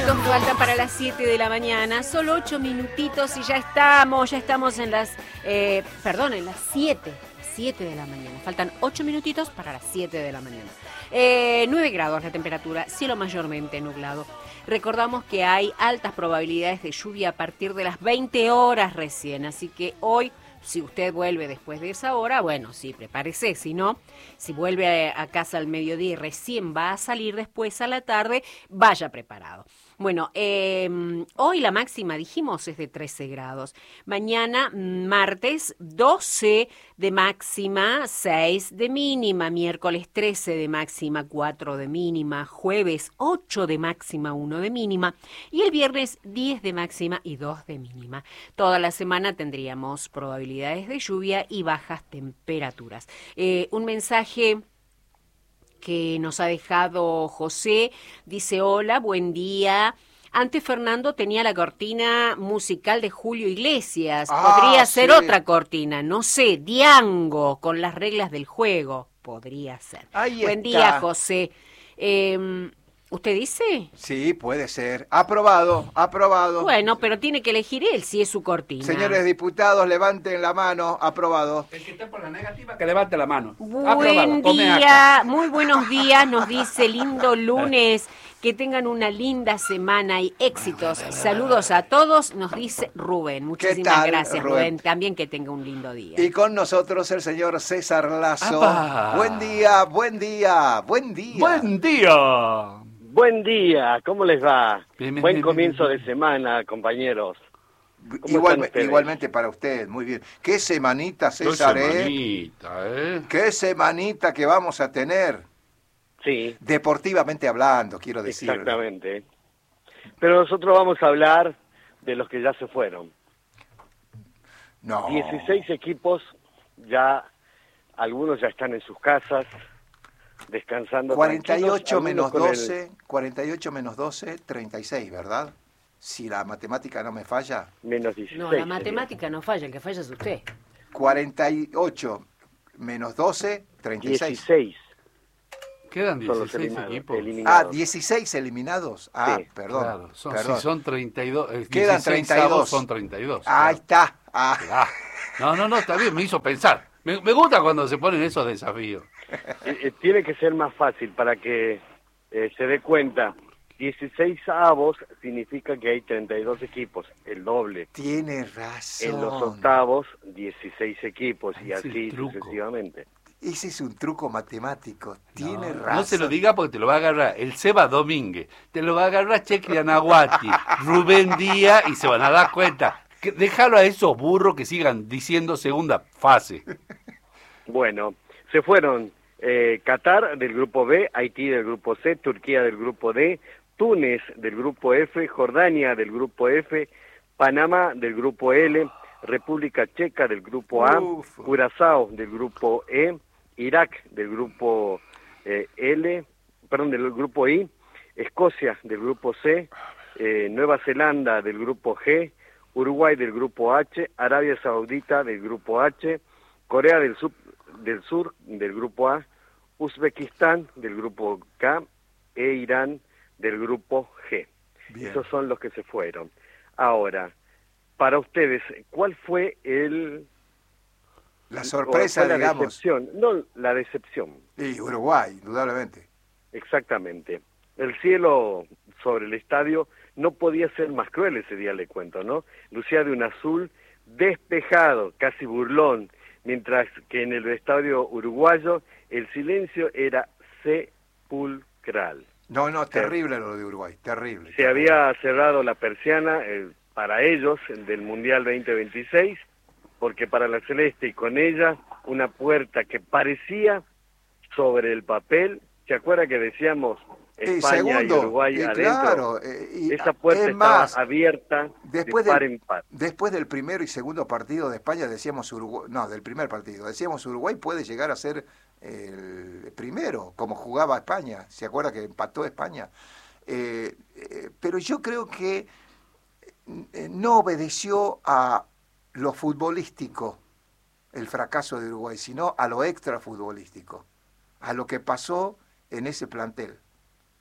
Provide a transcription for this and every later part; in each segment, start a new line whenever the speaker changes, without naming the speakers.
minutitos faltan para las 7 de la mañana, solo 8 minutitos y ya estamos en las, en las 7 de la mañana. Faltan 8 minutitos para las 7 de la mañana. 9 grados la temperatura, cielo mayormente nublado. Recordamos que hay altas probabilidades de lluvia a partir de las 20 horas recién, así que hoy, si usted vuelve después de esa hora, bueno, sí, prepárese. Si no, si vuelve a casa al mediodía y recién va a salir después a la tarde, vaya preparado. Bueno, hoy la máxima, dijimos, es de 13 grados. Mañana, martes, 12 de máxima, 6 de mínima. Miércoles, 13 de máxima, 4 de mínima. Jueves, 8 de máxima, 1 de mínima. Y el viernes, 10 de máxima y 2 de mínima. Toda la semana tendríamos probabilidades de lluvia y bajas temperaturas. Un mensaje que nos ha dejado José, dice: hola, buen día. Antes Fernando tenía la cortina musical de Julio Iglesias. Podría ser otra cortina, no sé, Diango, con las reglas del juego. Podría ser. Buen día, José. ¿Usted dice?
Sí, puede ser. Aprobado.
Bueno, pero tiene que elegir él si es su cortina.
Señores diputados, levanten la mano. Aprobado.
El que está por la negativa, que levante la mano.
Buen día, muy buenos días, nos dice, lindo lunes. Que tengan una linda semana y éxitos. Saludos a todos, nos dice Rubén. Muchísimas gracias, Rubén. También que tenga un lindo día.
Y con nosotros el señor César Lazo.
¡Apa!
Buen día.
Buen día, ¿cómo les va? Buen comienzo de semana, compañeros.
Igualmente para usted, muy bien. Qué semanita, César, Qué semanita que vamos a tener.
Sí.
Deportivamente hablando, quiero decir.
Exactamente. Pero nosotros vamos a hablar de los que ya se fueron.
No.
16 equipos, ya algunos ya están en sus casas, descansando.
48 menos 12, 36, ¿verdad? Si la matemática no me falla.
Menos 16.
No, la matemática no falla, el que falla es usted.
48 menos 12, 36.
16.
Quedan 16 equipos.
16 eliminados.
Sí,
perdón.
Claro,
perdón.
Si son 32.
Quedan 32.
Son 32.
Ahí está.
No, está bien, me hizo pensar. Me gusta cuando se ponen esos desafíos.
Tiene que ser más fácil para que se dé cuenta. 16 avos significa que hay 32 equipos, el doble.
Tiene razón.
En los octavos, 16 equipos y
Es el
así
truco.
sucesivamente.
Ese es un truco matemático. Tiene razón.
No se lo diga porque te lo va a agarrar el Seba Domínguez, te lo va a agarrar Chequi Anahuati, Rubén Díaz, y se van a dar cuenta. Déjalo a esos burros que sigan diciendo segunda fase.
Bueno, se fueron Qatar del grupo B, Haití del grupo C, Turquía del grupo D, Túnez del grupo F, Jordania del grupo F, Panamá del grupo L, República Checa del grupo A, Curazao del grupo E, Irak del grupo del grupo I, Escocia del grupo C, Nueva Zelanda del grupo G, Uruguay del grupo H, Arabia Saudita del grupo H, Corea del Sur del grupo A, Uzbekistán del grupo K e Irán del grupo G. Bien. Esos son los que se fueron. Ahora, para ustedes, ¿cuál fue
la sorpresa,
la
digamos?
Decepción? No, la decepción.
Y Uruguay, indudablemente.
Exactamente. El cielo sobre el estadio no podía ser más cruel ese día, le cuento, ¿no? Lucía de un azul despejado, casi burlón, mientras que en el estadio uruguayo el silencio era sepulcral.
No, terrible lo de Uruguay, terrible.
Se había cerrado la persiana para ellos del Mundial 2026, porque para la Celeste y con ella una puerta que parecía sobre el papel, ¿se acuerda que decíamos España y Uruguay adentro?
Claro,
esa puerta estaba abierta
después
de par en par.
Después del primero y segundo partido de España decíamos del primer partido, decíamos Uruguay puede llegar a ser el primero, como jugaba España. ¿Se acuerda que empató España? Pero yo creo que no obedeció a lo futbolístico el fracaso de Uruguay, sino a lo extrafutbolístico, a lo que pasó en ese plantel.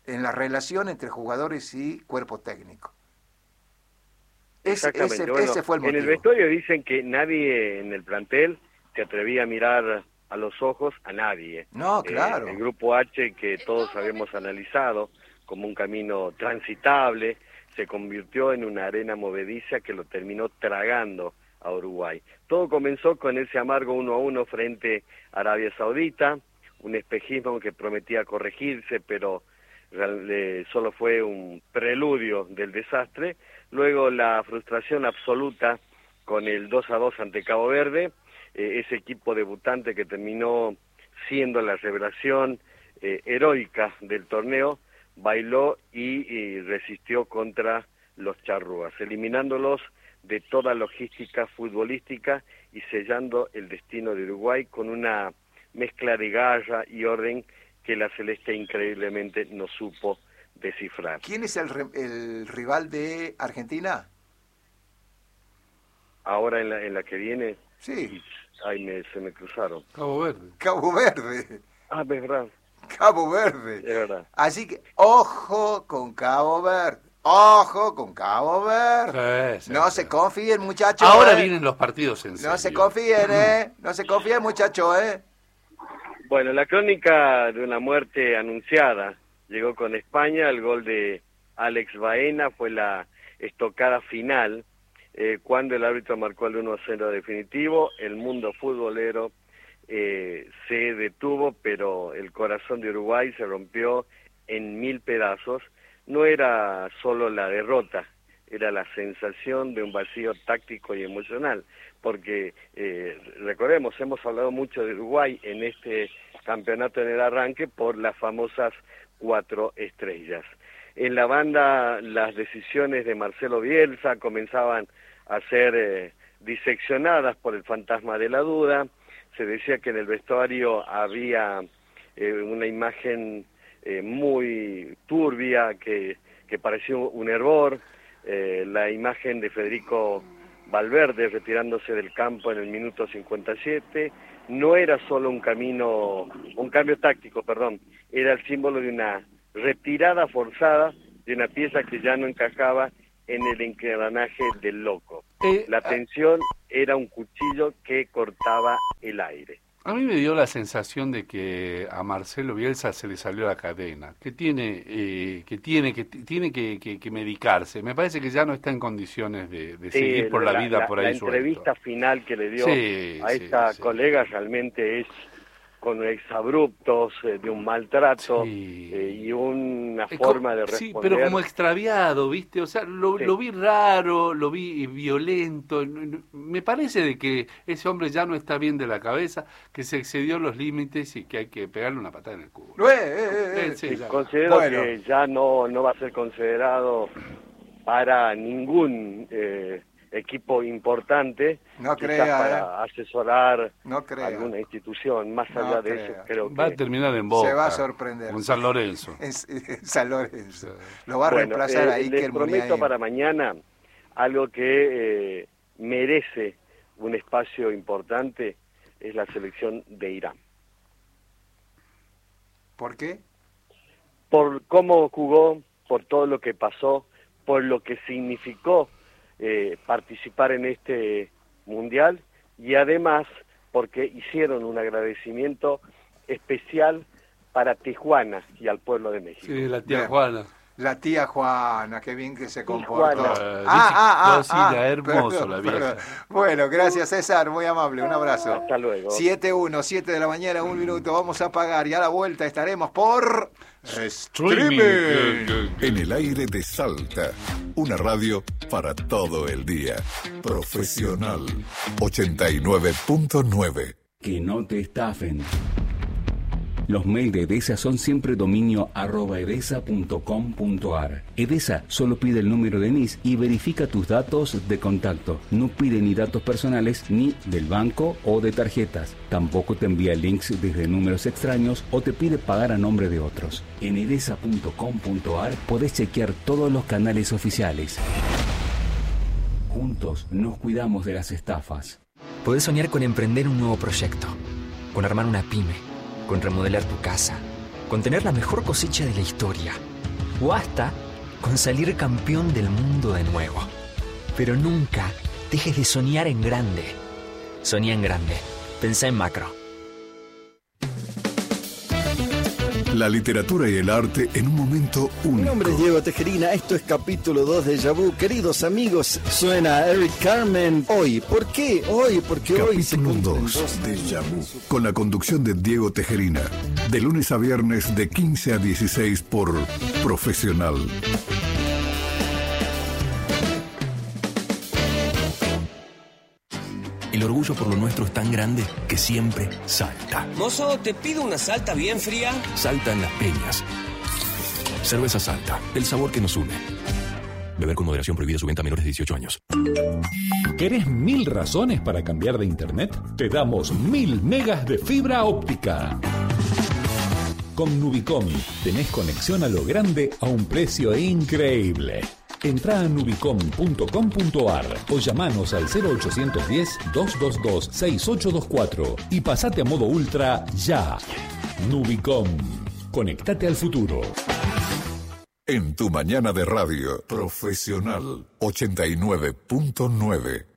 en la relación entre jugadores y cuerpo técnico. Ese fue el motivo.
En el vestuario dicen que nadie en el plantel se atrevía a mirar a los ojos a nadie.
No, claro.
El grupo H, que todos habíamos analizado como un camino transitable, se convirtió en una arena movediza que lo terminó tragando a Uruguay. Todo comenzó con ese amargo 1-1 frente a Arabia Saudita, un espejismo que prometía corregirse, pero solo fue un preludio del desastre. Luego la frustración absoluta con el 2-2 ante Cabo Verde, ese equipo debutante que terminó siendo la revelación heroica del torneo, bailó y resistió contra los charrúas, eliminándolos de toda logística futbolística y sellando el destino de Uruguay con una mezcla de garra y orden que la Celeste increíblemente no supo descifrar.
¿Quién es el rival de Argentina?
Ahora en la que viene,
sí.
Se me cruzaron.
Cabo Verde.
Cabo Verde.
Ah, es verdad.
Cabo Verde.
Es verdad.
Así que, ojo con Cabo Verde. Ojo con Cabo Verde.
Sí,
no se confíen, muchachos.
Ahora vienen los partidos en serio.
No se confíen, No se confíen, muchachos,
Bueno, la crónica de una muerte anunciada llegó con España. El gol de Alex Baena fue la estocada final cuando el árbitro marcó el 1-0 definitivo. El mundo futbolero se detuvo, pero el corazón de Uruguay se rompió en 1000 pedazos. No era solo la derrota, era la sensación de un vacío táctico y emocional, porque recordemos, hemos hablado mucho de Uruguay en este campeonato en el arranque por las famosas 4 estrellas. En la banda las decisiones de Marcelo Bielsa comenzaban a ser diseccionadas por el fantasma de la duda. Se decía que en el vestuario había una imagen muy turbia que parecía un error. La imagen de Federico Valverde retirándose del campo en el minuto 57 no era solo un cambio táctico, era el símbolo de una retirada forzada de una pieza que ya no encajaba en el engranaje del loco. La tensión era un cuchillo que cortaba el aire.
A mí me dio la sensación de que a Marcelo Bielsa se le salió la cadena, que tiene que medicarse. Me parece que ya no está en condiciones de seguir por la vida por ahí.
La entrevista final que le dio a esta colega realmente es con exabruptos de un maltrato y una forma de responder.
Sí, pero como extraviado, ¿viste? O sea, lo vi raro, lo vi violento. Me parece de que ese hombre ya no está bien de la cabeza, que se excedió los límites y que hay que pegarle una patada en el culo.
Considero que ya no va a ser considerado para ningún equipo importante, para asesorar alguna institución. Más allá de eso, creo que
va a terminar en Boca.
Se va a sorprender.
En San Lorenzo.
En San Lorenzo. Lo va a reemplazar ahí.
Les prometo para mañana algo que merece un espacio importante, es la selección de Irán.
¿Por qué?
Por cómo jugó, por todo lo que pasó, por lo que significó participar en este mundial, y además porque hicieron un agradecimiento especial para Tijuana y al pueblo de México.
Sí, la tía Juana.
La tía Juana, qué bien que se comportó.
Hermoso la vieja.
Bueno, gracias César, muy amable, un abrazo.
Hasta luego.
7 de la mañana, 1 minuto, vamos a pagar y a la vuelta estaremos por streaming.
En el aire de Salta, una radio para todo el día. Profesional 89.9.
Que no te estafen. Los mails de Edesa son siempre dominio @edesa.com.ar. Edesa solo pide el número de NIS y verifica tus datos de contacto. No pide ni datos personales ni del banco o de tarjetas. Tampoco te envía links desde números extraños o te pide pagar a nombre de otros. En edesa.com.ar podés chequear todos los canales oficiales. Juntos nos cuidamos de las estafas.
Podés soñar con emprender un nuevo proyecto, con armar una pyme, con remodelar tu casa, con tener la mejor cosecha de la historia, O hasta con salir campeón del mundo de nuevo. Pero nunca dejes de soñar en grande. Soñá en grande. Pensá en macro.
La literatura y el arte en un momento único.
Mi nombre es Diego Tejerina, esto es capítulo 2 de Déjà Vu. Queridos amigos, suena Eric Carmen. Hoy, ¿por qué? Hoy, porque hoy se
Capítulo
cumplen
2 de Déjà Vu, con la conducción de Diego Tejerina, de lunes a viernes de 15 a 16 por Profesional.
El orgullo por lo nuestro es tan grande que siempre salta.
Mozo, te pido una Salta bien fría.
Salta en las peñas. Cerveza Salta, el sabor que nos une. Beber con moderación, prohibida su venta a menores de 18 años.
¿Querés 1000 razones para cambiar de internet? Te damos 1000 megas de fibra óptica. Con Nubicom tenés conexión a lo grande a un precio increíble. Entrá a nubicom.com.ar o llamanos al 0810-222-6824 y pasate a modo ultra ya. Nubicom. Conectate al futuro.
En tu mañana de radio, Profesional 89.9.